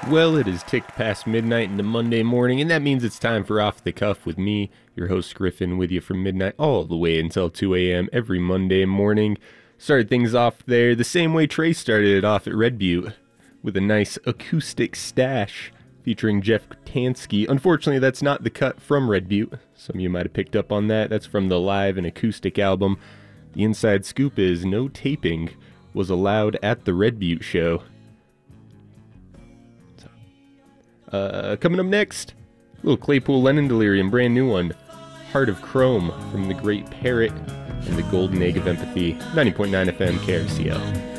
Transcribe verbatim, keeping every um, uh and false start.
Well, it has ticked past midnight into Monday morning, and that means it's time for Off the Cuff with me, your host Griffin, with you from midnight all the way until two a.m. every Monday morning. Started things off there the same way Trey started it off at Red Butte, with a nice acoustic stash featuring Jeff Tansky. Unfortunately, that's not the cut from Red Butte. Some of you might have picked up on that. That's from the live and acoustic album. The inside scoop is no taping was allowed at the Red Butte show. Uh, coming up next, a little Claypool Lennon Delirium, brand new one, Heart of Chrome from the Great Parrot and the Golden Egg of Empathy, ninety point nine F M K R C L.